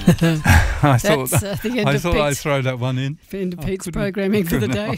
I thought I'd throw that one in. The end of Pete's programming for the day.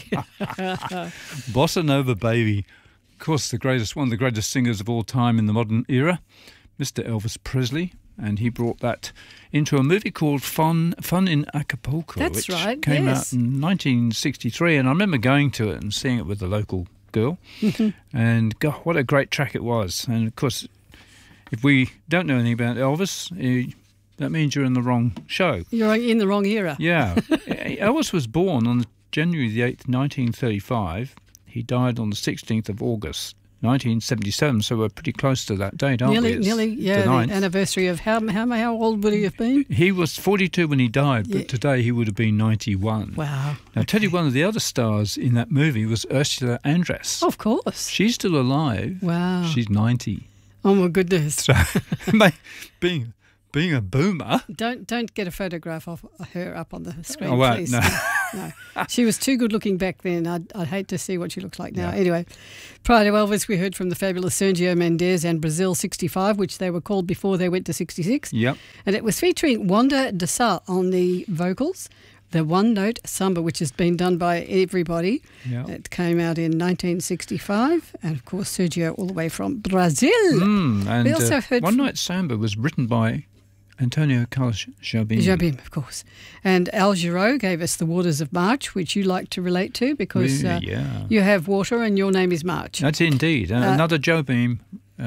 Bossa Nova Baby. Of course, one of the greatest singers of all time in the modern era, Mr. Elvis Presley. And he brought that into a movie called Fun in Acapulco, which came out in 1963. And I remember going to it and seeing it with a local girl. And God, what a great track it was. And of course, if we don't know anything about Elvis, that means you're in the wrong show. You're in the wrong era. Yeah. Elvis was born on January the 8th, 1935. He died on the 16th of August, 1977, so we're pretty close to that date, aren't we? Nearly, the anniversary of how old would he have been? He was 42 when he died, but today he would have been 91. Wow. Now, I'll tell you, one of the other stars in that movie was Ursula Andress. Of course. She's still alive. Wow. She's 90. Oh, my goodness. So, being a boomer... Don't get a photograph of her up on the screen, please. No. No. She was too good looking back then. I'd hate to see what she looks like now. Yeah. Anyway, prior to Elvis, we heard from the fabulous Sergio Mendes and Brazil 65, which they were called before they went to 66. Yep. And it was featuring Wanda de Sá on the vocals, the one-note samba, which has been done by everybody. Yep. It came out in 1965. And, of course, Sergio all the way from Brazil. And we also heard One-Note Samba was written by Antonio Carlos Jobim. Jobim, of course. And Al Jarreau gave us The Waters of March, which you like to relate to because you have water and your name is March. That's indeed. Another Jobim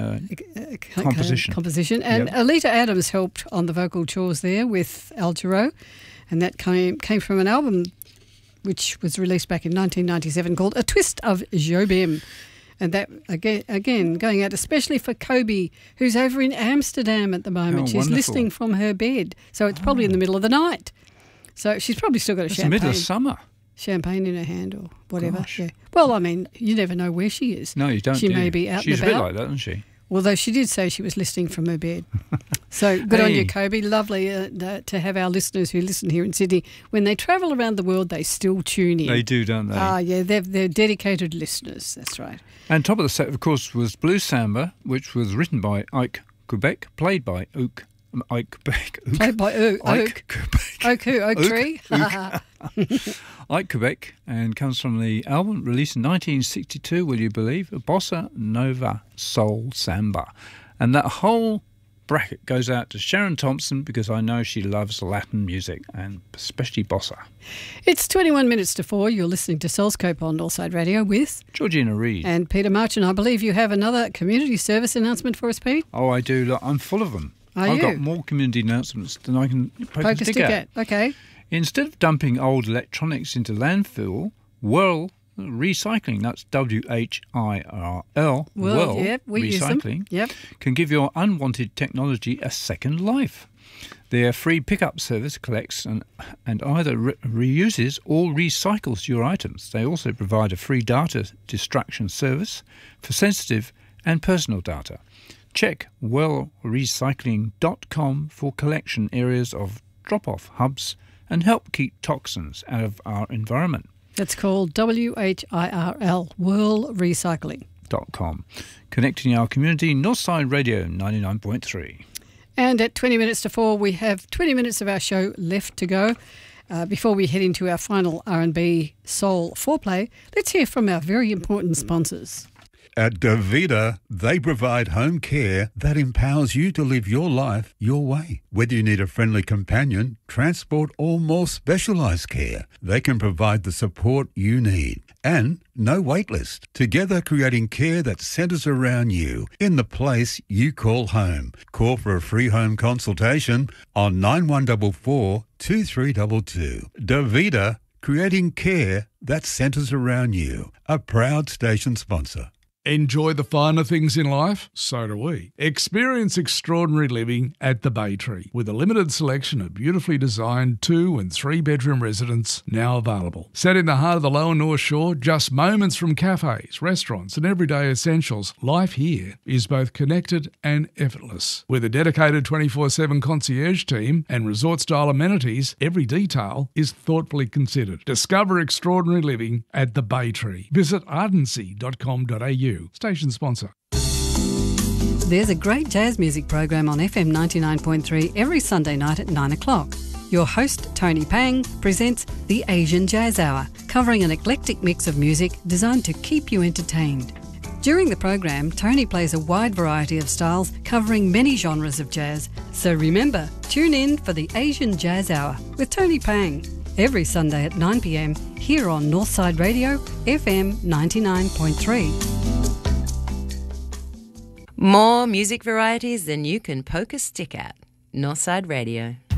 composition. And Alita Adams helped on the vocal chores there with Al Jarreau. And that came from an album which was released back in 1997 called A Twist of Jobim. And that, again, going out especially for Kobe, who's over in Amsterdam at the moment. She's listening from her bed. So it's probably in the middle of the night. So she's probably still got It's the middle of summer. Champagne in her hand or whatever. Gosh. Yeah. Well, I mean, you never know where she is. No, you don't. She may be out and about. She's a bit like that, isn't she? Although she did say she was listening from her bed. So good on you, Kobe. Lovely to have our listeners who listen here in Sydney. When they travel around the world, they still tune in. They do, don't they? Yeah, they're dedicated listeners. That's right. And top of the set, of course, was Blue Samba, which was written by Ike Quebec, played by Ike Quebec. Played by Oak Tree. Ike Quebec, and comes from the album released in 1962, will you believe? Bossa Nova Soul Samba. And that whole bracket goes out to Sharon Thompson because I know she loves Latin music and especially bossa. It's 21 minutes to 4. You're listening to Soulscope on Northside Radio with Georgina Reid and Peter March. And I believe you have another community service announcement for us, Pete? Oh, I do. Look, I'm full of them. I've got more community announcements than I can poke a stick at. Okay. Instead of dumping old electronics into landfill, Whirl Recycling, that's WHIRL, Recycling, can give your unwanted technology a second life. Their free pickup service collects and either reuses or recycles your items. They also provide a free data destruction service for sensitive and personal data. Check whirlrecycling.com for collection areas of drop-off hubs and help keep toxins out of our environment. That's called WHIRL, Whirl Recycling. .com. Connecting our community, Northside Radio 99.3. And at 20 minutes to 4, we have 20 minutes of our show left to go. Before we head into our final R&B Soul foreplay, let's hear from our very important sponsors. At Davida, they provide home care that empowers you to live your life your way. Whether you need a friendly companion, transport, or more specialised care, they can provide the support you need. And no wait list. Together creating care that centres around you in the place you call home. Call for a free home consultation on 9144 2322. Davida, creating care that centres around you. A proud station sponsor. Enjoy the finer things in life? So do we. Experience extraordinary living at the Bay Tree with a limited selection of beautifully designed 2- and 3-bedroom residences now available. Set in the heart of the Lower North Shore, just moments from cafes, restaurants and everyday essentials, life here is both connected and effortless. With a dedicated 24/7 concierge team and resort-style amenities, every detail is thoughtfully considered. Discover extraordinary living at the Bay Tree. Visit ardency.com.au. Station sponsor. There's a great jazz music program on FM 99.3 every Sunday night at 9 o'clock. Your host, Tony Pang, presents the Asian Jazz Hour, covering an eclectic mix of music designed to keep you entertained. During the program, Tony plays a wide variety of styles covering many genres of jazz. So remember, tune in for the Asian Jazz Hour with Tony Pang every Sunday at 9 p.m. here on Northside Radio, FM 99.3. More music varieties than you can poke a stick at. Northside Radio.